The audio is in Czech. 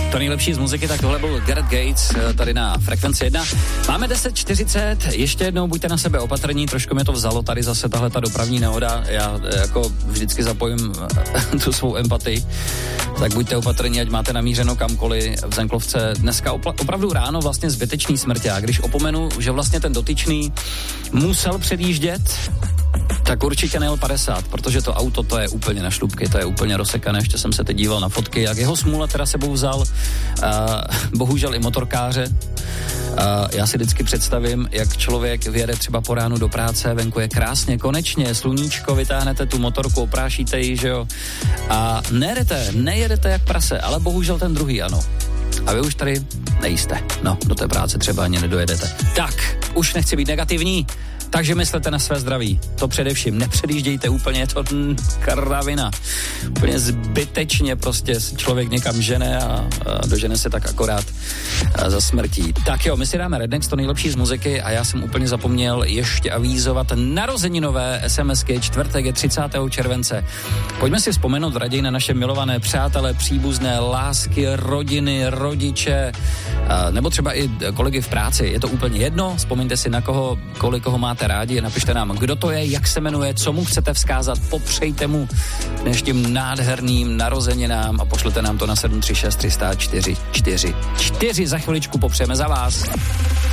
To nejlepší z muziky, tak tohle byl Gareth Gates tady na Frekvenci 1. Máme 10:40, ještě jednou buďte na sebe opatrní, trošku mě to vzalo tady zase tahle ta dopravní nehoda, já jako vždycky zapojím tu svou empatii, tak buďte opatrní, ať máte namířeno kamkoliv v Zenklovce. Dneska opravdu ráno vlastně zbytečný smrťák, když opomenu, že vlastně ten dotyčný musel předjíždět, tak určitě nejel 50, protože to auto, to je úplně na šlupky, to je úplně rozsekané, ještě jsem se teď díval na fotky, jak jeho smůla teda sebou vzal, bohužel i motorkáře. Já si vždycky představím, jak člověk vyjede třeba po ránu do práce, venku je krásně, konečně, sluníčko, vytáhnete tu motorku, oprášíte ji, že jo, a nejedete jak prase, ale bohužel ten druhý ano. A vy už tady nejste, no, do té práce třeba ani nedojedete. Tak, už nechci být negativní, takže myslete na své zdraví. To především. Nepředjíždějte úplně, je to kravina. Úplně zbytečně prostě člověk někam žene a dožene se tak akorát za smrtí. Tak jo, my si dáme Rednex, to nejlepší z muziky a já jsem úplně zapomněl ještě avízovat narozeninové SMSky. Čtvrtek je 30. července. Pojďme si vzpomenout raději na naše milované přátelé, příbuzné, lásky, rodiny, rodiče, nebo třeba i kolegy v práci. Je to úplně jedno, vzpomeňte si na koho máte rádi, napište nám, kdo to je, jak se jmenuje, co mu chcete vzkázat, popřejte mu dnešním nádherným narozeninám a pošlete nám to na 736 304 444. Za chviličku popřejeme za vás.